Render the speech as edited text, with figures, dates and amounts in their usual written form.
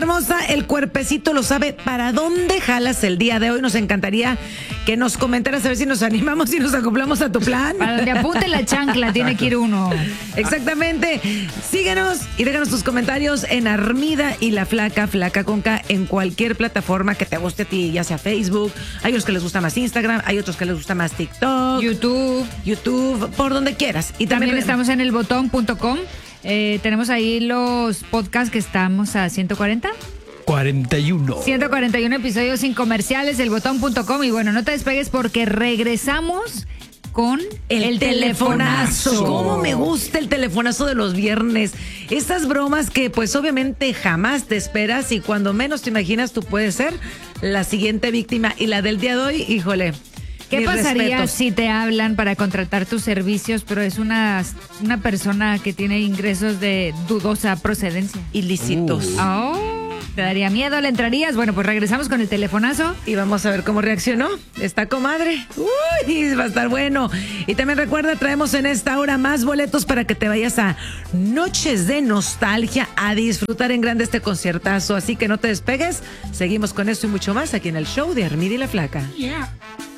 hermosa, el cuerpecito lo sabe. ¿Para dónde jalas el día de hoy? Nos encantaría que nos comentaras a ver si nos animamos y nos acoplamos a tu plan. Para donde apunte la chancla tiene que ir uno. Exactamente. Síguenos y déjanos tus comentarios en Armida y la Flaca, Flaca con K, en cualquier plataforma que te guste a ti, ya sea Facebook. Hay otros que les gusta más Instagram, hay otros que les gusta más TikTok, YouTube, por donde quieras. Y también estamos en elbotón.com. Tenemos ahí los podcasts que estamos a 140. 141 episodios sin comerciales, elbotón.com. Y bueno, no te despegues porque regresamos con el telefonazo. ¿Cómo me gusta el telefonazo de los viernes? Estas bromas que pues obviamente jamás te esperas y cuando menos te imaginas tú puedes ser la siguiente víctima. Y la del día de hoy, híjole. ¿Qué pasaría si te hablan para contratar tus servicios, pero es una persona que tiene ingresos de dudosa procedencia? Ilícitos. ¿Te daría miedo? ¿Le entrarías? Bueno, pues regresamos con el telefonazo. Y vamos a ver cómo reaccionó esta comadre. Uy, va a estar bueno. Y también recuerda, traemos en esta hora más boletos para que te vayas a Noches de Nostalgia a disfrutar en grande este conciertazo. Así que no te despegues. Seguimos con esto y mucho más aquí en el show de Armida y la Flaca. Yeah.